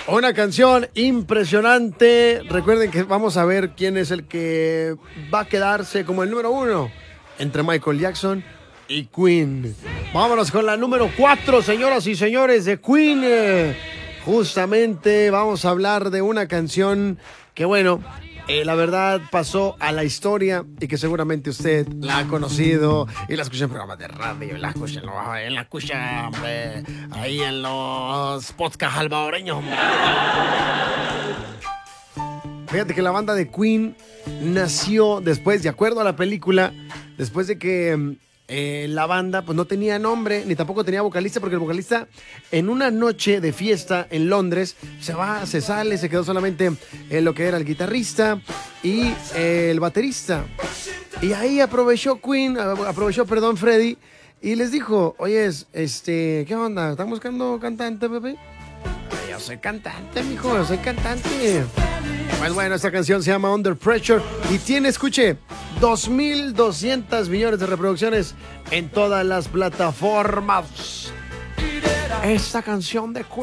Una canción impresionante. Recuerden que vamos a ver quién es el que va a quedarse como el número 1 entre Michael Jackson y Queen. Vámonos con la número 4, señoras y señores, de Queen. Justamente vamos a hablar de una canción que, bueno, la verdad pasó a la historia y que seguramente usted la ha conocido y la escucha en programas de radio, la escucha, hombre, ahí en los podcasts salvadoreños, hombre. Fíjate que la banda de Queen nació después, de acuerdo a la película, después de que la banda pues no tenía nombre ni tampoco tenía vocalista, porque el vocalista en una noche de fiesta en Londres se sale, se quedó solamente lo que era el guitarrista y el baterista. Y ahí aprovechó Freddy y les dijo: oye, ¿qué onda? ¿Están buscando cantante, Pepe? Yo soy cantante, mijo, yo soy cantante. Pues bueno, esta canción se llama Under Pressure y tiene, escuche, 2,200 millones de reproducciones en todas las plataformas. Esta canción de Queen.